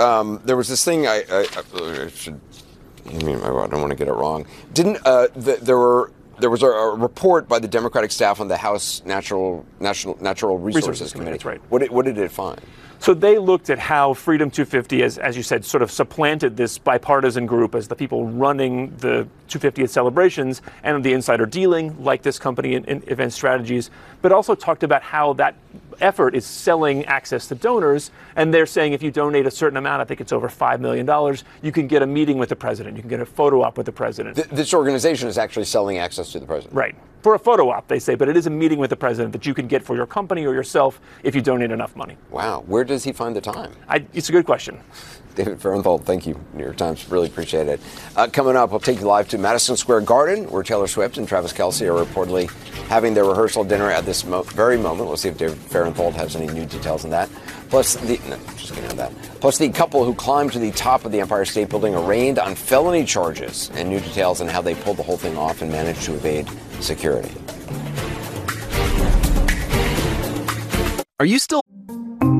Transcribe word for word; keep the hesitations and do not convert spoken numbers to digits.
um, there was this thing I, I, I should. I mean, I don't want to get it wrong. Didn't uh, the, there were there was a, a report by the Democratic staff on the House Natural National Natural Resources, Resources Committee. That's right. What did, what did it find? So they looked at how Freedom two fifty, as, as you said, sort of supplanted this bipartisan group as the people running the two fiftieth celebrations and the insider dealing, like this company in, in Event Strategies, but also talked about how that effort is selling access to donors. And they're saying if you donate a certain amount, I think it's over five million dollars, you can get a meeting with the president. You can get a photo op with the president. Th- this organization is actually selling access to the president. Right. For a photo op, they say, but it is a meeting with the president that you can get for your company or yourself if you donate enough money. Wow. Where does he find the time? I, it's a good question. David Fahrenthold, thank you, New York Times. Really appreciate it. Uh, coming up, we'll take you live to Madison Square Garden, where Taylor Swift and Travis Kelce are reportedly having their rehearsal dinner at this mo- very moment. We'll see if David Fahrenthold has any new details on that. Plus, the no, just kidding on that. Plus, the couple who climbed to the top of the Empire State Building arraigned on felony charges, and new details on how they pulled the whole thing off and managed to evade security. Are you still...